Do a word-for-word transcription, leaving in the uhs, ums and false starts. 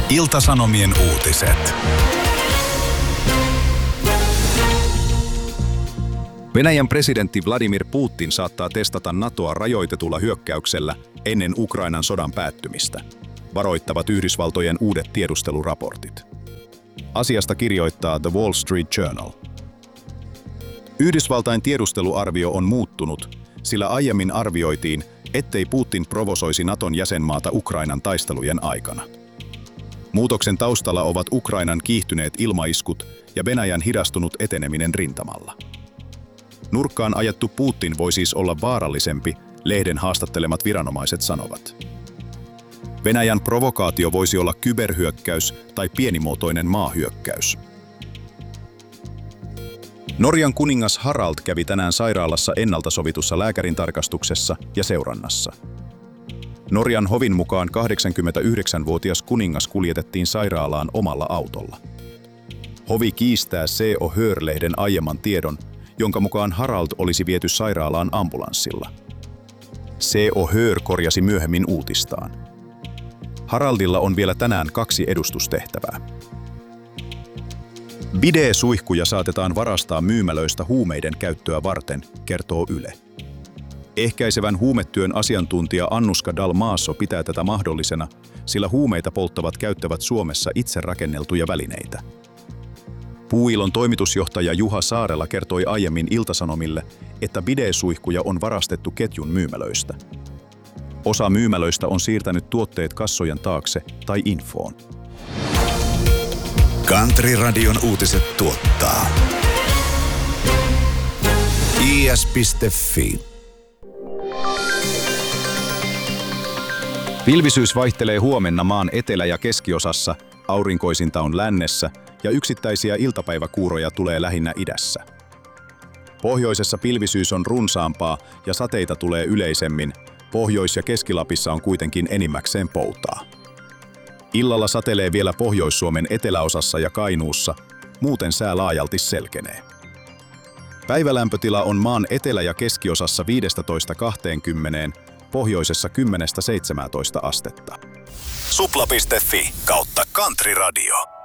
Ilta-Sanomien uutiset. Venäjän presidentti Vladimir Putin saattaa testata NATOa rajoitetulla hyökkäyksellä ennen Ukrainan sodan päättymistä, varoittavat Yhdysvaltojen uudet tiedusteluraportit. Asiasta kirjoittaa The Wall Street Journal. Yhdysvaltain tiedusteluarvio on muuttunut, sillä aiemmin arvioitiin, ettei Putin provosoisi NATOn jäsenmaata Ukrainan taistelujen aikana. Muutoksen taustalla ovat Ukrainan kiihtyneet ilmaiskut ja Venäjän hidastunut eteneminen rintamalla. Nurkkaan ajettu Putin voi siis olla vaarallisempi, lehden haastattelemat viranomaiset sanovat. Venäjän provokaatio voisi olla kyberhyökkäys tai pienimuotoinen maahyökkäys. Norjan kuningas Harald kävi tänään sairaalassa ennalta sovitussa lääkärintarkastuksessa ja seurannassa. Norjan hovin mukaan kahdeksankymmentäyhdeksänvuotias kuningas kuljetettiin sairaalaan omalla autolla. Hovi kiistää C O Hör-lehden aiemman tiedon, jonka mukaan Harald olisi viety sairaalaan ambulanssilla. C O Hör korjasi myöhemmin uutistaan. Haraldilla on vielä tänään kaksi edustustehtävää. Bide-suihkuja saatetaan varastaa myymälöistä huumeiden käyttöä varten, kertoo Yle. Ehkäisevän huumetyön asiantuntija Annuska Dalmasso pitää tätä mahdollisena, sillä huumeita polttavat käyttävät Suomessa itse rakenneltuja välineitä. Puuilon toimitusjohtaja Juha Saarela kertoi aiemmin Ilta-Sanomille, että bide-suihkuja on varastettu ketjun myymälöistä. Osa myymälöistä on siirtänyt tuotteet kassojen taakse tai infoon. Country-radion uutiset tuottaa I S piste F I. Pilvisyys vaihtelee huomenna maan etelä- ja keskiosassa, aurinkoisinta on lännessä ja yksittäisiä iltapäiväkuuroja tulee lähinnä idässä. Pohjoisessa pilvisyys on runsaampaa ja sateita tulee yleisemmin, Pohjois- ja Keski-Lapissa on kuitenkin enimmäkseen poutaa. Illalla satelee vielä Pohjois-Suomen eteläosassa ja Kainuussa, muuten sää laajalti selkenee. Päivälämpötila on maan etelä- ja keskiosassa viisitoista kaksikymmentä, pohjoisessa kymmenestä seitsemääntoista astetta. supla piste fi kautta Country Radio.